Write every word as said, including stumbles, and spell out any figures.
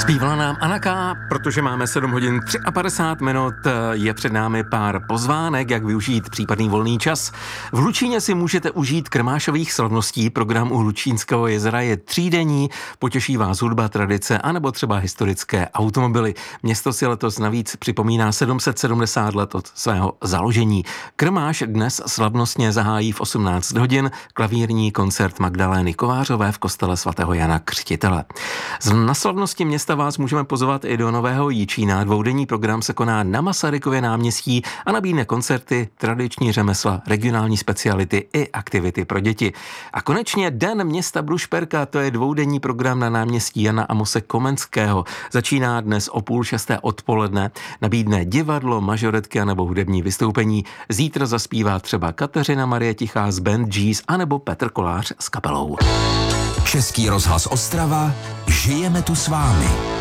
Zpívala nám Anaka, protože máme sedm hodin padesát tři minut, je před námi pár pozvánek, jak využít případný volný čas. V Hlučíně si můžete užít Krmášových slavností, program u Hlučínského jezera je třídenní, potěší vás hudba, tradice, anebo třeba historické automobily. Město si letos navíc připomíná sedm set sedmdesát let od svého založení. Krmáš dnes slavnostně zahájí v osmnáct hodin klavírní koncert Magdalény Kovářové v kostele svatého Jana Křtitele. Na slavnosti města vás můžeme pozvat i do Nového Jičína. Dvoudenní program se koná na Masarykově náměstí a nabídne koncerty, tradiční řemesla, regionální speciality i aktivity pro děti. A konečně Den města Brušperka, to je dvoudenní program na náměstí Jana Amose Komenského. Začíná dnes o půl šesté odpoledne, nabídne divadlo, mažoretky a nebo hudební vystoupení. Zítra zaspívá třeba Kateřina Marie Tichá z Band Gees anebo Petr Kolář s kapelou. Český rozhlas Ostrava, žijeme tu s vámi.